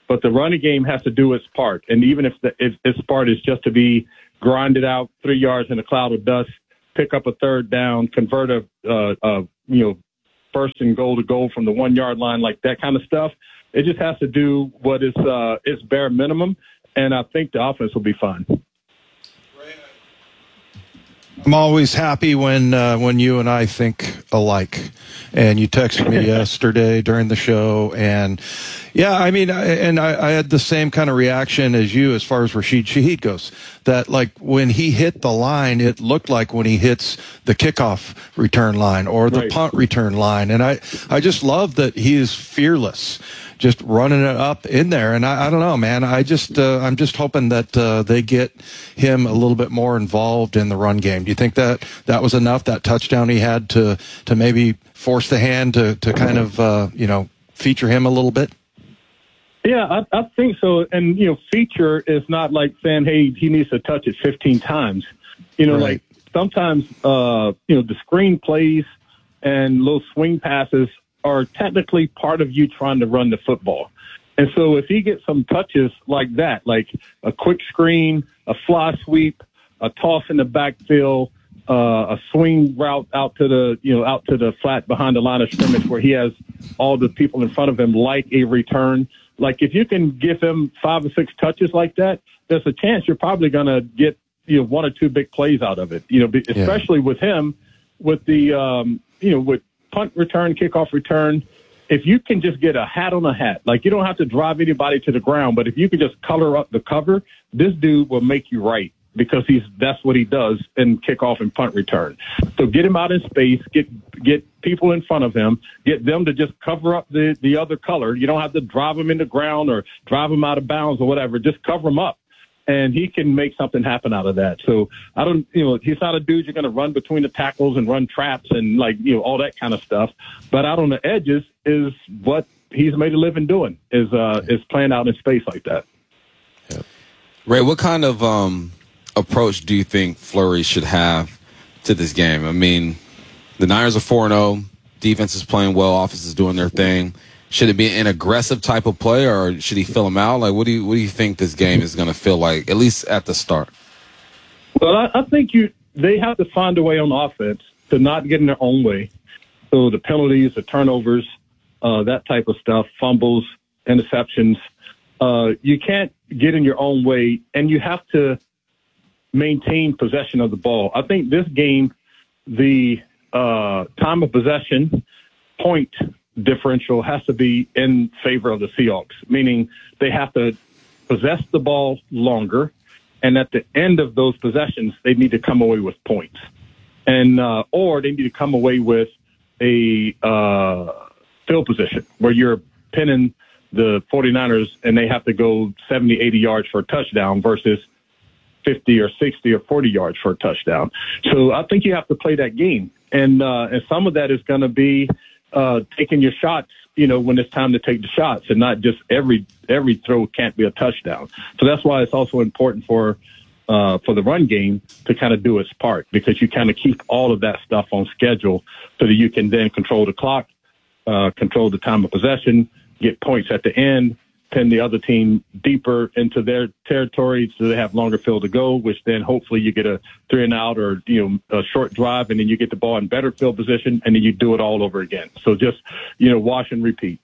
but the running game has to do its part. And even if, the, if its part is just to be grinded out three yards in a cloud of dust, pick up a third down, convert a, uh, uh, you know, first and goal to goal from the one yard line, like that kind of stuff. It just has to do what is uh, its bare minimum, and I think the offense will be fine. I'm always happy when uh, when you and I think alike. And you texted me yesterday during the show, and yeah, I mean, I, and I, I had the same kind of reaction as you as far as Rashid Shaheed goes. That like when he hit the line, it looked like when he hits the kickoff return line or the right. punt return line, and I I just love that he is fearless, just running it up in there. And I, I don't know, man. I just uh, I'm just hoping that uh, they get him a little bit more involved in the run game. Do you think that that was enough? That touchdown he had to to maybe force the hand to to kind of uh, you know feature him a little bit? Yeah, I, I think so. And you know, feature is not like saying, hey, he needs to touch it fifteen times. You know, Right. like sometimes uh, you know the screen plays and little swing passes are technically part of you trying to run the football. And so if he gets some touches like that, like a quick screen, a fly sweep, a toss in the backfield, uh, a swing route out to the, you know, out to the flat behind the line of scrimmage where he has all the people in front of him, like a return. Like if you can give him five or six touches like that, there's a chance you're probably going to get, you know, one or two big plays out of it, you know, be- especially with him, with the, um, you know, with punt return, kickoff return. If you can just get a hat on a hat, like you don't have to drive anybody to the ground, but if you can just color up the cover, this dude will make you right because he's that's what he does in kickoff and punt return. So get him out in space, get get people in front of him, get them to just cover up the, the other color. You don't have to drive them in the ground or drive them out of bounds or whatever. Just cover them up. And he can make something happen out of that. So I don't, you know, he's not a dude you're going to run between the tackles and run traps and like, you know, all that kind of stuff. But out on the edges is what he's made a living doing is, uh, is playing out in space like that. Ray, what kind of, um, approach do you think Fleury should have to this game? I mean, the Niners are four and oh, defense is playing well, offense is doing their thing. Should it be an aggressive type of play, or should he fill him out? Like, what do you what do you think this game is going to feel like, at least at the start? Well, I, I think you they have to find a way on offense to not get in their own way. So the penalties, the turnovers, uh, that type of stuff, fumbles, interceptions, uh, you can't get in your own way, and you have to maintain possession of the ball. I think this game, the uh, time of possession, point differential has to be in favor of the Seahawks, meaning they have to possess the ball longer, and at the end of those possessions, they need to come away with points, and uh, or they need to come away with a uh, field position where you're pinning the 49ers and they have to go seventy, eighty yards for a touchdown versus fifty or sixty or forty yards for a touchdown. So I think you have to play that game, and uh, and some of that is going to be Uh, taking your shots, you know, when it's time to take the shots, and not just every every throw can't be a touchdown. So that's why it's also important for uh, for the run game to kind of do its part, because you kind of keep all of that stuff on schedule so that you can then control the clock, uh, control the time of possession, get points at the end, pin the other team deeper into their territory so they have longer field to go, which then hopefully you get a three and out or, you know, a short drive, and then you get the ball in better field position, and then you do it all over again. So just, you know, wash and repeat.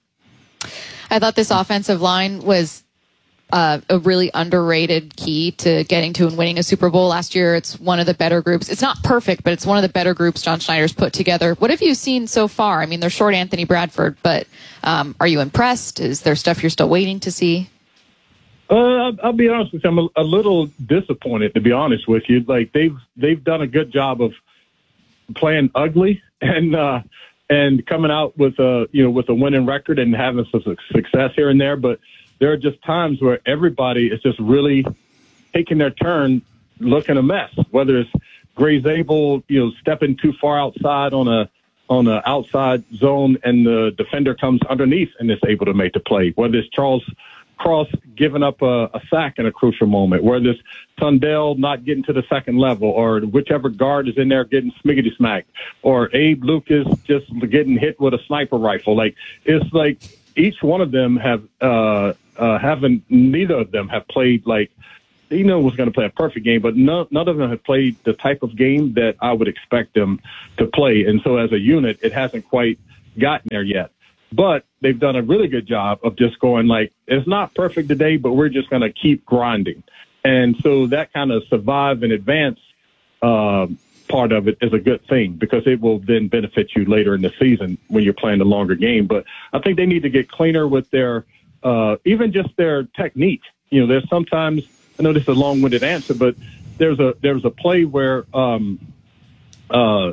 I thought this offensive line was uh, a really underrated key to getting to and winning a Super Bowl last year. It's one of the better groups. It's not perfect, but it's one of the better groups John Schneider's put together. What have you seen so far? I mean, they're short Anthony Bradford, but um, are you impressed? Is there stuff you're still waiting to see? Uh, I'll, I'll be honest with you. I'm a, a little disappointed, to be honest with you. Like they've they've done a good job of playing ugly and uh, and coming out with a you know with a winning record and having some success here and there, but there are just times where everybody is just really taking their turn looking a mess, whether it's Gray Zabel, you know, stepping too far outside on a on an outside zone and the defender comes underneath and is able to make the play, whether it's Charles Cross giving up a, a sack in a crucial moment, whether it's Tundell not getting to the second level, or whichever guard is in there getting smiggity smacked, or Abe Lucas just getting hit with a sniper rifle. Like, it's like each one of them have uh, uh, haven't, neither of them have played like, Eno was going to play a perfect game, but no, none of them have played the type of game that I would expect them to play. And so as a unit, it hasn't quite gotten there yet. But they've done a really good job of just going like, it's not perfect today, but we're just going to keep grinding. And so that kind of survive and advance uh, part of it is a good thing because it will then benefit you later in the season when you're playing a longer game. But I think they need to get cleaner with their, uh, even just their technique. You know, there's sometimes, I know this is a long-winded answer, but there's a there's a play where um, uh,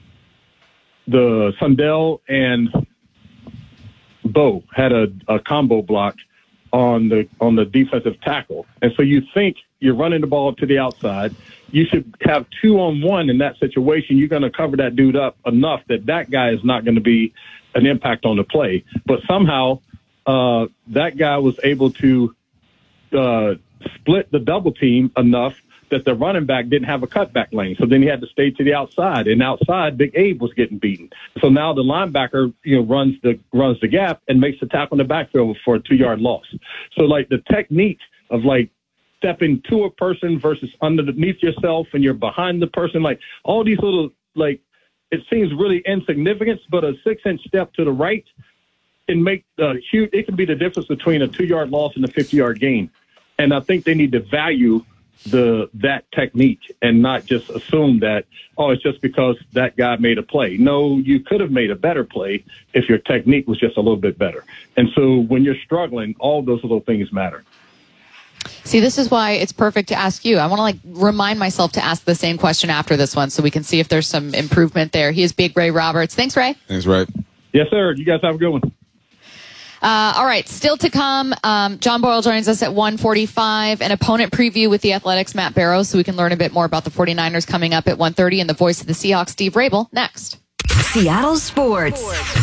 the Sundell and Bo had a, a combo block on the on the defensive tackle, and so you think you're running the ball to the outside. You should have two on one in that situation. You're going to cover that dude up enough that that guy is not going to be an impact on the play. But somehow uh, that guy was able to uh, split the double team enough that the running back didn't have a cutback lane. So then he had to stay to the outside, and outside Big Abe was getting beaten. So now the linebacker, you know, runs the runs the gap and makes the tackle in the backfield for a two yard loss. So like the technique of like stepping to a person versus underneath yourself and you're behind the person, like all these little, like it seems really insignificant, but a six inch step to the right can make a huge, it can be the difference between a two yard loss and a fifty yard gain. And I think they need to value the that technique and not just assume that, oh, it's just because that guy made a play. No, you could have made a better play if your technique was just a little bit better. And so when you're struggling, all those little things matter. See, this is why it's perfect to ask you. I want to like remind myself to ask the same question after this one so we can see if there's some improvement there. He is Big Ray Roberts. Thanks, Ray. Thanks, Ray. Yes, sir. You guys have a good one. Uh, all right, still to come, um, John Boyle joins us at one forty-five, an opponent preview with the Athletics' Matt Barrows, so we can learn a bit more about the 49ers coming up at one thirty, and the voice of the Seahawks, Steve Rabel, next. Seattle Sports.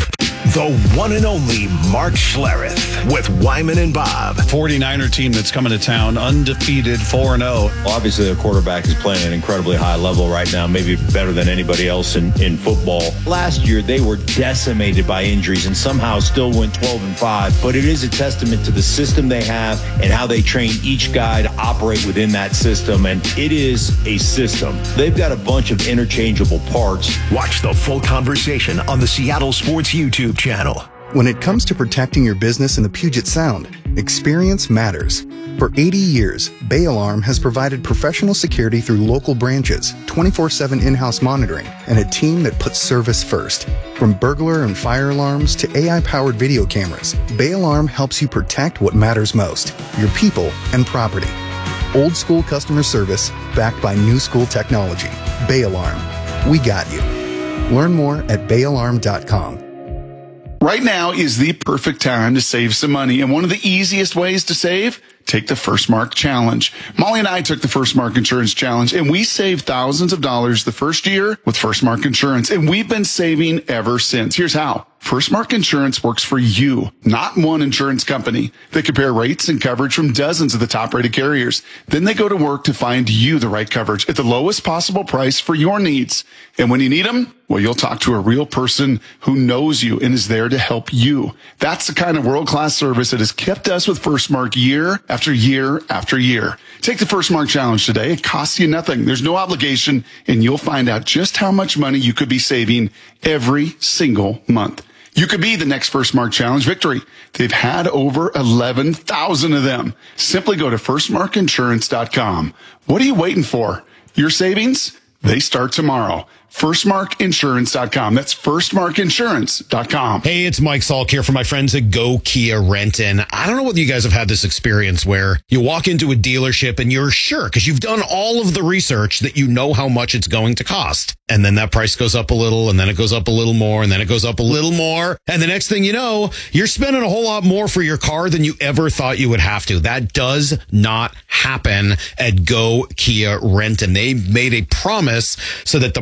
The one and only Mark Schlereth with Wyman and Bob. forty-niner team that's coming to town, undefeated, four and oh. Obviously, the quarterback is playing at an incredibly high level right now, maybe better than anybody else in, in football. Last year, they were decimated by injuries and somehow still went twelve and five. But it is a testament to the system they have and how they train each guy to operate within that system. And it is a system. They've got a bunch of interchangeable parts. Watch the full conversation on the Seattle Sports YouTube channel. When it comes to protecting your business in the Puget Sound, experience matters. For eighty years, Bay Alarm has provided professional security through local branches, twenty-four seven in-house monitoring, and a team that puts service first. From burglar and fire alarms to A I-powered video cameras, Bay Alarm helps you protect what matters most, your people and property. Old school customer service backed by new school technology. Bay Alarm. We got you. Learn more at bay alarm dot com. Right now is the perfect time to save some money. And one of the easiest ways to save, take the First Mark Challenge. Molly and I took the First Mark Insurance Challenge, and we saved thousands of dollars the first year with First Mark Insurance. And we've been saving ever since. Here's how. First Mark Insurance works for you, not one insurance company. They compare rates and coverage from dozens of the top-rated carriers. Then they go to work to find you the right coverage at the lowest possible price for your needs. And when you need them, well, you'll talk to a real person who knows you and is there to help you. That's the kind of world-class service that has kept us with First Mark year after year after year. Take the First Mark Challenge today. It costs you nothing. There's no obligation, and you'll find out just how much money you could be saving every single month. You could be the next First Mark Challenge victory. They've had over eleven thousand of them. Simply go to first mark insurance dot com. What are you waiting for? Your savings? They start tomorrow. first mark insurance dot com. That's first mark insurance dot com. Hey, it's Mike Salk here for my friends at Go Kia Renton. I don't know whether you guys have had this experience where you walk into a dealership and you're sure, because you've done all of the research, that you know how much it's going to cost. And then that price goes up a little, and then it goes up a little more, and then it goes up a little more. And the next thing you know, you're spending a whole lot more for your car than you ever thought you would have to. That does not happen at Go Kia Renton. They made a promise so that the price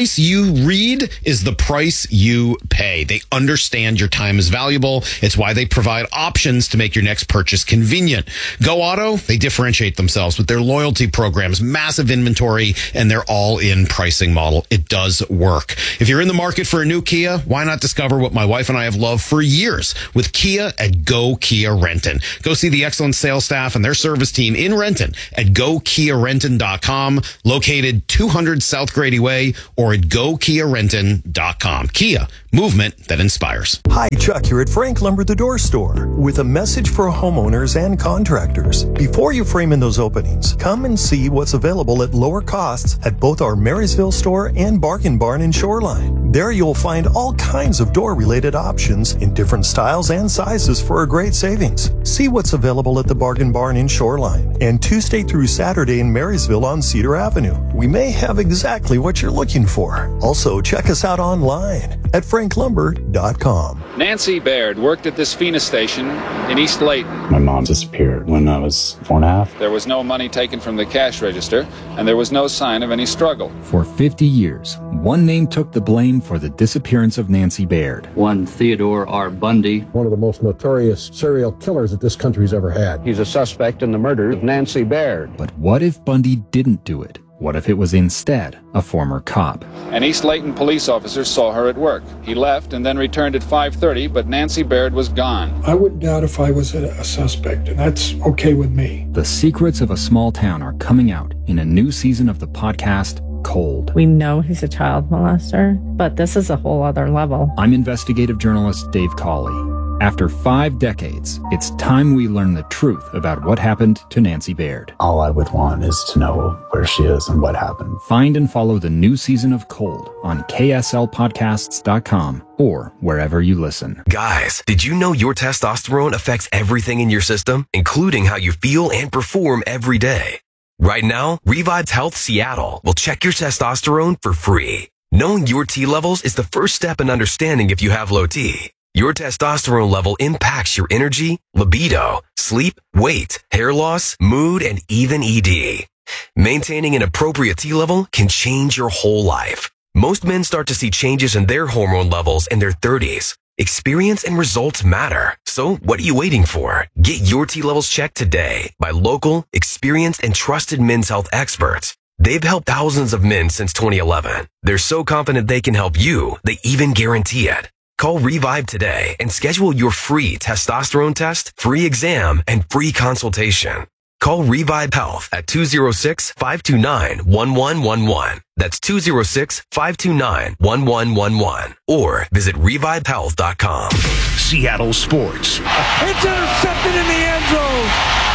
price you read is the price you pay. They understand your time is valuable. It's why they provide options to make your next purchase convenient. Go Auto, they differentiate themselves with their loyalty programs, massive inventory, and their all-in pricing model. It does work. If you're in the market for a new Kia, why not discover what my wife and I have loved for years with Kia at Go Kia Renton. Go see the excellent sales staff and their service team in Renton at go kia renton dot com, located two hundred South Grady Way, or at go kia renton dot com. Kia, movement that inspires. Hi, Chuck here at Frank Lumber the Door Store with a message for homeowners and contractors. Before you frame in those openings, come and see what's available at lower costs at both our Marysville store and Bargain Barn in Shoreline. There you'll find all kinds of door-related options in different styles and sizes for a great savings. See what's available at the Bargain Barn in Shoreline and Tuesday through Saturday in Marysville on Cedar Avenue. We may have exactly what you're looking for. Also, check us out online at frank lumber dot com. Nancy Baird worked at this Phoenix station in East Layton. My mom disappeared when I was four and a half. There was no money taken from the cash register, and there was no sign of any struggle. For fifty years, one name took the blame for the disappearance of Nancy Baird. One Theodore R. Bundy. One of the most notorious serial killers that this country's ever had. He's a suspect in the murder of Nancy Baird. But what if Bundy didn't do it? What if it was instead a former cop? An East Layton police officer saw her at work. He left and then returned at five thirty, but Nancy Baird was gone. I wouldn't doubt if I was a, a suspect, and that's okay with me. The secrets of a small town are coming out in a new season of the podcast, Cold. We know he's a child molester, but this is a whole other level. I'm investigative journalist Dave Cawley. After five decades, it's time we learn the truth about what happened to Nancy Baird. All I would want is to know where she is and what happened. Find and follow the new season of Cold on K S L podcasts dot com or wherever you listen. Guys, did you know your testosterone affects everything in your system, including how you feel and perform every day? Right now, Revive Health Seattle will check your testosterone for free. Knowing your T levels is the first step in understanding if you have low T. Your testosterone level impacts your energy, libido, sleep, weight, hair loss, mood, and even E D. Maintaining an appropriate T level can change your whole life. Most men start to see changes in their hormone levels in their thirties. Experience and results matter. So what are you waiting for? Get your T levels checked today by local, experienced, and trusted men's health experts. They've helped thousands of men since twenty eleven. They're so confident they can help you, they even guarantee it. Call Revive today and schedule your free testosterone test, free exam, and free consultation. Call Revive Health at two oh six, five two nine, one one one one. That's two oh six, five two nine, one one one one. Or visit revive health dot com. Seattle Sports. It's intercepted in the end zone.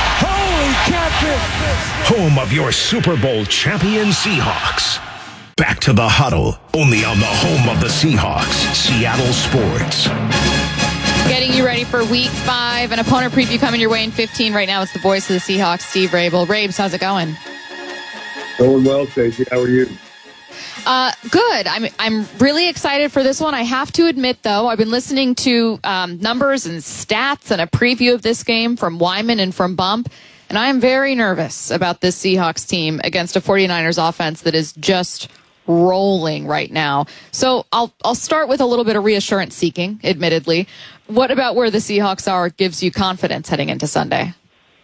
Holy catfish. Home of your Super Bowl champion Seahawks. Back to the huddle, only on the home of the Seahawks, Seattle Sports. Getting you ready for week five. An opponent preview coming your way in fifteen. Right now, it's the voice of the Seahawks, Steve Rabel. Rabes, how's it going? Going well, Stacey. How are you? Uh, good. I'm I'm really excited for this one. I have to admit, though, I've been listening to um, numbers and stats and a preview of this game from Wyman and from Bump, and I am very nervous about this Seahawks team against a 49ers offense that is just rolling right now. So I'll I'll start with a little bit of reassurance seeking, admittedly. What about where the Seahawks are gives you confidence heading into Sunday?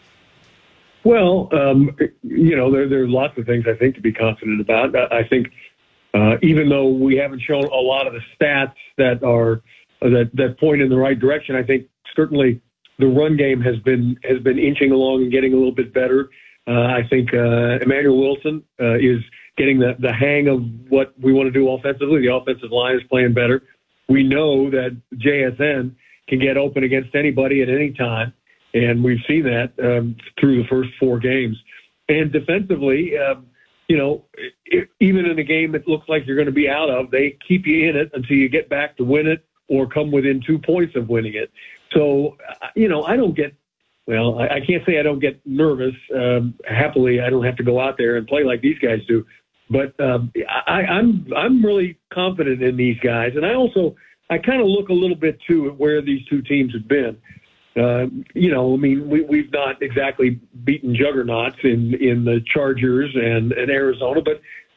Well, um, you know, there, there are lots of things I think to be confident about. I think uh, even though we haven't shown a lot of the stats that are that, that point in the right direction, I think certainly the run game has been has been inching along and getting a little bit better. Uh, I think uh, Emmanuel Wilson uh, is getting the, the hang of what we want to do offensively. The offensive line is playing better. We know that J S N can get open against anybody at any time, and we've seen that um, through the first four games. And defensively, um, you know, it, even in a game that looks like you're going to be out of, they keep you in it until you get back to win it or come within two points of winning it. So, you know, I don't get Well, I, I can't say I don't get nervous. Um, happily, I don't have to go out there and play like these guys do. But um, I, I'm I'm really confident in these guys, and I also I kind of look a little bit too at where these two teams have been. Uh, you know, I mean, we, we've not exactly beaten juggernauts in, in the Chargers and, and Arizona, but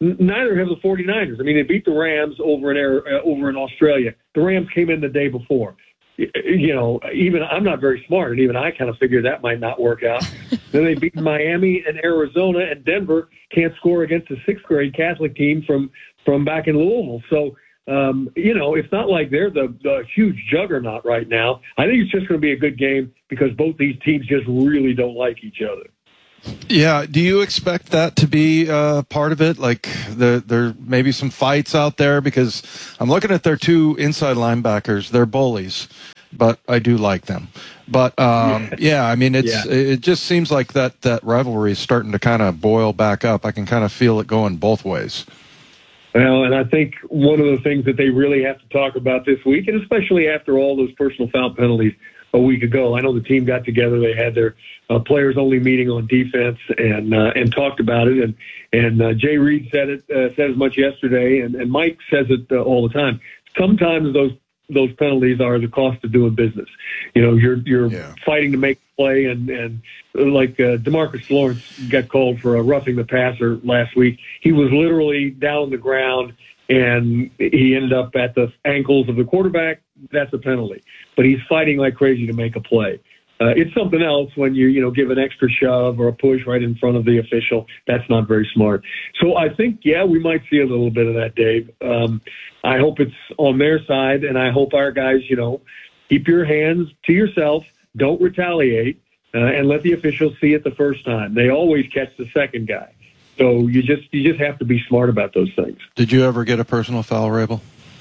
N- neither have the 49ers. I mean, they beat the Rams over in uh, over in Australia. The Rams came in the day before. You know, even I'm not very smart, and even I kind of figured that might not work out. Then they beat Miami and Arizona, and Denver can't score against a sixth grade Catholic team from from back in Louisville. So, um, you know, it's not like they're the, the huge juggernaut right now. I think it's just going to be a good game because both these teams just really don't like each other. Yeah, do you expect that to be uh, part of it? Like the, there may be some fights out there because I'm looking at their two inside linebackers. They're bullies, but I do like them. But um, yeah. yeah, I mean, it's yeah. it just seems like that that rivalry is starting to kind of boil back up. I can kind of feel it going both ways. Well, and I think one of the things that they really have to talk about this week, and especially after all those personal foul penalties a week ago, I know the team got together. They had their uh, players-only meeting on defense and uh, and talked about it. And and uh, Jay Reed said it uh, said as much yesterday, and, and Mike says it uh, all the time. Sometimes those those penalties are the cost of doing business. You know, you're you're yeah. fighting to make a play, and and like uh, DeMarcus Lawrence got called for a roughing the passer last week. He was literally down on the ground, and he ended up at the ankles of the quarterback. That's a penalty. But he's fighting like crazy to make a play. Uh, it's something else when you, you know, give an extra shove or a push right in front of the official. That's not very smart. So I think, yeah, we might see a little bit of that, Dave. Um, I hope it's on their side, and I hope our guys, you know, keep your hands to yourself, don't retaliate, uh, and let the officials see it the first time. They always catch the second guy. So you just you just have to be smart about those things. Did you ever get a personal foul, Rabel?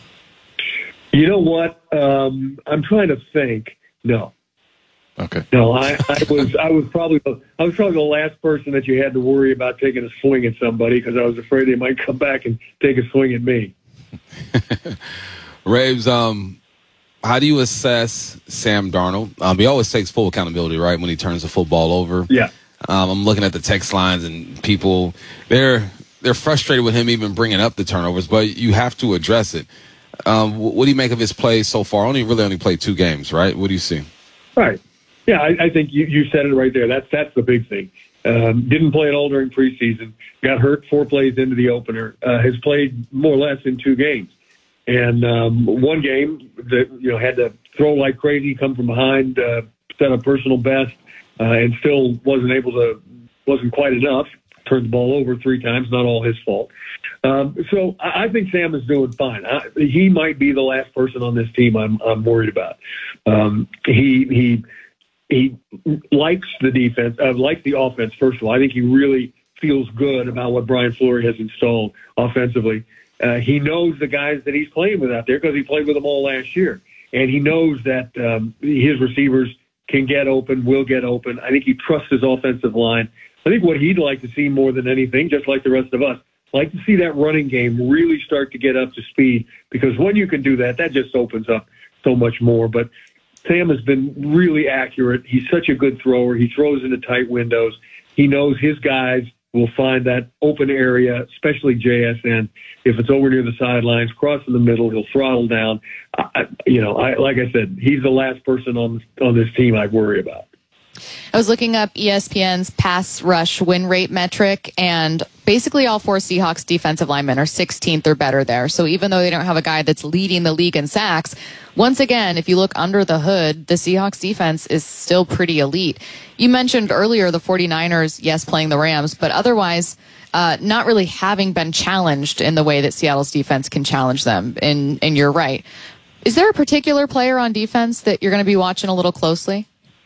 You know what? Um, I'm trying to think. No. Okay. No, I, I was I was probably the, I was probably the last person that you had to worry about taking a swing at somebody because I was afraid they might come back and take a swing at me. Raves, um, how do you assess Sam Darnold? Um, he always takes full accountability, right, when he turns the football over. Yeah. Um, I'm looking at the text lines and people they're they're frustrated with him even bringing up the turnovers, but you have to address it. Um, what do you make of his play so far? Only really only played two games, right? What do you see? Right. Yeah, I, I think you, you said it right there. That's that's the big thing. Um, didn't play at all during preseason. Got hurt four plays into the opener. Uh, has played more or less in two games, and um, one game that you know had to throw like crazy, come from behind, uh, set a personal best, uh, and still wasn't able to. Wasn't quite enough. Turned the ball over three times. Not all his fault. Um, so I, I think Sam is doing fine. I, he might be the last person on this team I'm I'm worried about. Um, he he. He likes the defense, uh, likes the offense, first of all. I think he really feels good about what Brian Fleury has installed offensively. Uh, he knows the guys that he's playing with out there because he played with them all last year. And he knows that um, his receivers can get open, will get open. I think he trusts his offensive line. I think what he'd like to see more than anything, just like the rest of us, like to see that running game really start to get up to speed because when you can do that, that just opens up so much more. But Sam has been really accurate. He's such a good thrower. He throws into tight windows. He knows his guys will find that open area, especially J S N. If it's over near the sidelines, crossing the middle, he'll throttle down. I, you know, I, like I said, he's the last person on on this team I worry about. I was looking up E S P N's pass rush win rate metric, and basically all four Seahawks defensive linemen are sixteenth or better there. So even though they don't have a guy that's leading the league in sacks, once again, if you look under the hood, the Seahawks defense is still pretty elite. You mentioned earlier the 49ers, yes, playing the Rams, but otherwise uh, not really having been challenged in the way that Seattle's defense can challenge them. And, and you're right. Is there a particular player on defense that you're going to be watching a little closely?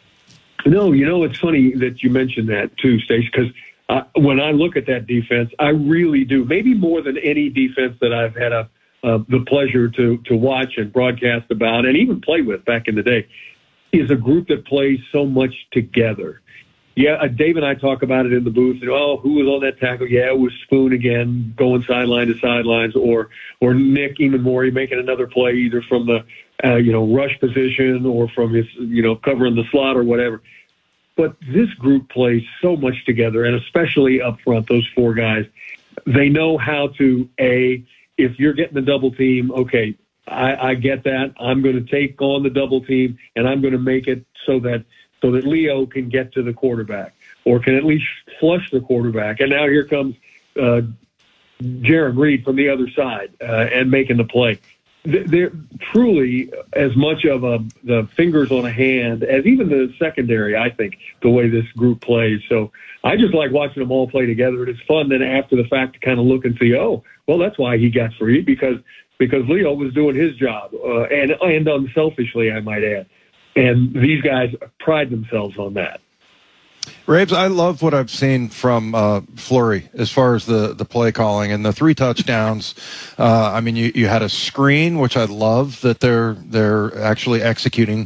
No, you know, it's funny that you mentioned that too, Stacey, because uh, when I look at that defense, I really do, maybe more than any defense that I've had a, uh, the pleasure to, to watch and broadcast about and even play with back in the day, is a group that plays so much together. Yeah, uh, Dave and I talk about it in the booth. And, oh, who was on that tackle? Yeah, it was Spoon again, going sideline to sidelines, or or Nick Emmanwori making another play either from the uh, you know rush position or from his you know covering the slot or whatever. But this group plays so much together, and especially up front, those four guys, they know how to a. If you're getting the double team, okay, I, I get that. I'm going to take on the double team, and I'm going to make it so that. So that Leo can get to the quarterback or can at least flush the quarterback. And now here comes uh, Jaron Reed from the other side uh, and making the play. They're truly as much of a, the fingers on a hand as even the secondary, I think, the way this group plays. So I just like watching them all play together. And it's fun then after the fact to kind of look and see, oh, well, that's why he got free, because because Leo was doing his job, uh, and, and unselfishly, I might add. And these guys pride themselves on that. Rabes, I love what I've seen from uh, Fleury as far as the, the play calling and the three touchdowns. Uh, I mean, you, you had a screen, which I love that they're they're actually executing